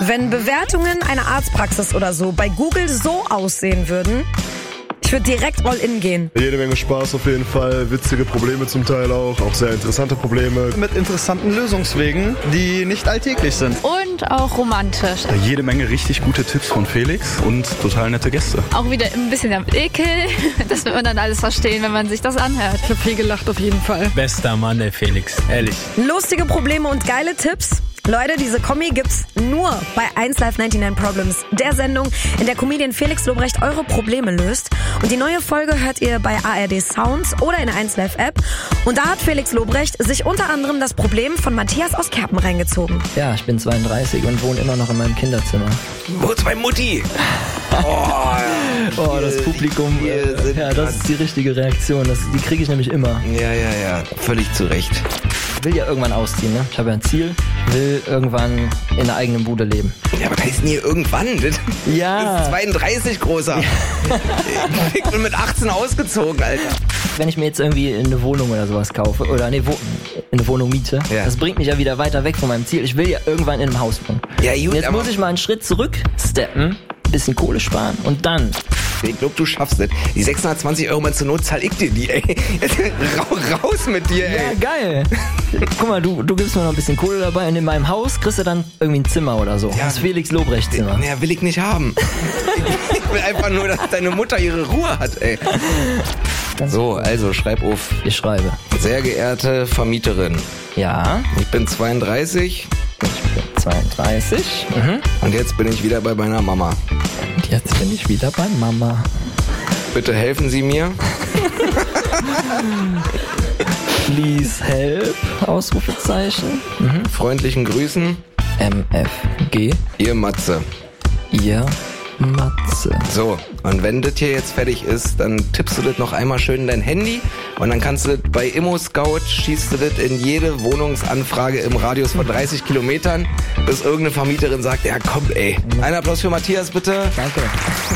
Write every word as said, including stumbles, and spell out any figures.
Wenn Bewertungen einer Arztpraxis oder so bei Google so aussehen würden, ich würde direkt all in gehen. Jede Menge Spaß auf jeden Fall, witzige Probleme zum Teil auch, auch sehr interessante Probleme. Mit interessanten Lösungswegen, die nicht alltäglich sind. Und auch romantisch. Jede Menge richtig gute Tipps von Felix und total nette Gäste. Auch wieder ein bisschen am Ekel. Das wird man dann alles verstehen, wenn man sich das anhört. Ich habe viel gelacht auf jeden Fall. Bester Mann, der Felix, ehrlich. Lustige Probleme und geile Tipps. Leute, diese Kombi gibt's nur bei eins Live neunundneunzig Problems, der Sendung, in der Comedian Felix Lobrecht eure Probleme löst. Und die neue Folge hört ihr bei A R D Sounds oder in der eins Live App. Und da hat Felix Lobrecht sich unter anderem das Problem von Matthias aus Kerpen reingezogen. Ja, ich bin zweiunddreißig und wohne immer noch in meinem Kinderzimmer. Wo ist meine Mutti? Oh, oh das Publikum, äh, ja, das ist die richtige Reaktion. Das, die kriege ich nämlich immer. Ja, ja, ja, völlig zu Recht. Ich will ja irgendwann ausziehen, ne? Ich habe ja ein Ziel, will irgendwann in einer eigenen Bude leben. Ja, aber da ist nie irgendwann. Das, ja. Das ist zweiunddreißig, Großer. Ja. Ich bin mit achtzehn ausgezogen, Alter. Wenn ich mir jetzt irgendwie eine Wohnung oder sowas kaufe, oder nee, wo, eine Wohnung miete, ja. Das bringt mich ja wieder weiter weg von meinem Ziel. Ich will ja irgendwann in einem Haus wohnen. Ja, gut, jetzt muss ich mal einen Schritt zurück steppen, ein bisschen Kohle sparen und dann... Ich glaube, du schaffst das. Die sechshundertzwanzig Euro mal zur Not zahl ich dir die, ey. Raus mit dir, ey. Ja, geil. Guck mal, du, du gibst mir noch ein bisschen Kohle dabei und in meinem Haus kriegst du dann irgendwie ein Zimmer oder so. Ja, das Felix Lobrecht Zimmer. Ja, will ich nicht haben. Ich will einfach nur, dass deine Mutter ihre Ruhe hat, ey. So, also schreib auf. Ich schreibe. Sehr geehrte Vermieterin. Ja. Ich bin zweiunddreißig. Ich bin zweiunddreißig. Mhm. Und jetzt bin ich wieder bei meiner Mama. Und jetzt bin ich wieder bei Mama. Bitte helfen Sie mir. Please help. Ausrufezeichen. Mhm. Freundlichen Grüßen. M F G. Ihr Matze. Ihr Matze. So, und wenn das hier jetzt fertig ist, dann tippst du das noch einmal schön in dein Handy und dann kannst du das bei Immo-Scout, schießt du das in jede Wohnungsanfrage im Radius von dreißig Kilometern, bis irgendeine Vermieterin sagt, ja komm ey. Ein Applaus für Matthias bitte. Danke.